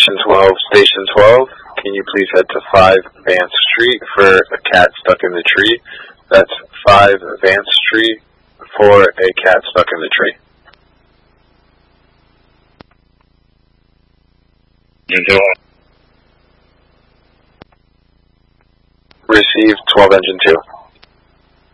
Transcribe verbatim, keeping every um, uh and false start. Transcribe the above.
Station twelve, Station twelve, can you please head to five Vance Street for a cat stuck in the tree? That's five Vance Street for a cat stuck in the tree. Receive twelve Engine two.